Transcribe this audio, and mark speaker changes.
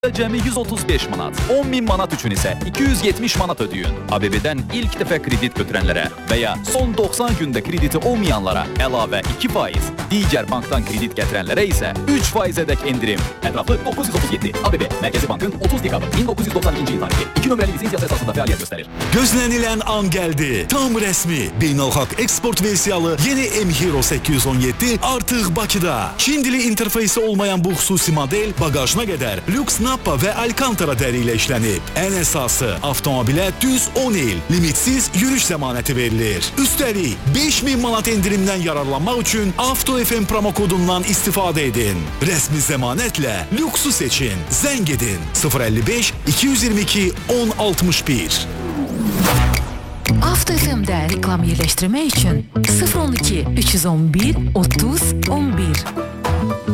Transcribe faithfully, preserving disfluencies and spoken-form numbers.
Speaker 1: Cəmi yüz otuz beş manat, on min manat üçün isə iki yüz yetmiş manat ödəyin. A B B-dən ilk dəfə kredit götürənlərə və ya son doxsan gündə krediti olmayanlara əlavə iki faiz, digər bankdan kredit gətirənlərə isə üç faizədək endirim. Ətraflı doqquz yüz otuz yeddi. A B B, Mərkəzi Bankın otuz dekabr min doqquz yüz doxsan ikinci il tarixi iki nömrəli lisenziyası əsasında fəaliyyət göstərir.
Speaker 2: Gözlənilən an gəldi. Tam rəsmi. Beynəlxalq eksport versiyalı yeni M Hero səkkiz yüz on yeddi artıq Bakıda. Çin dili interfeysi olmayan bu xüsusi model bagajına qədər lüks Nappa və Alcantara dəri ilə işlənib. Ən əsası, avtomobilə düz on il limitsiz yürüş zəmanəti verilir. Üstəlik, beş min manat endirimdən yararlanmaq üçün Avto F M promo kodundan istifadə edin. Rəsmi zəmanətlə lüksu seçin. Zəng edin sıfır əlli beş iki yüz iyirmi iki on altmış bir.
Speaker 3: Avto F M-də reklam yerləşdirmək üçün sıfır on iki üç yüz on bir otuz on bir.